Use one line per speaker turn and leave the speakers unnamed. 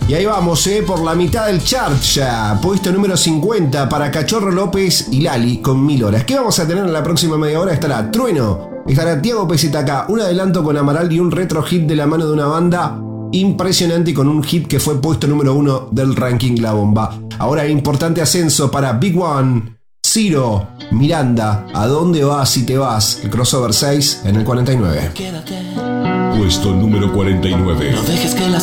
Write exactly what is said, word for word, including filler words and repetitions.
Y ahí vamos, eh, por la mitad del chart ya. Puesto número cincuenta para Cachorro López y Lali con Mil Horas. ¿Qué vamos a tener en la próxima media hora? Estará Trueno, estará Tiago P Z K, un adelanto con Amaral y un retro hit de la mano de una banda impresionante con un hit que fue puesto número uno del ranking La Bomba. Ahora importante ascenso para Big One, Ciro, Miranda, ¿a dónde vas si te vas? El crossover seis en el cuarenta y nueve.
Puesto número cuarenta y nueve.
No dejes que la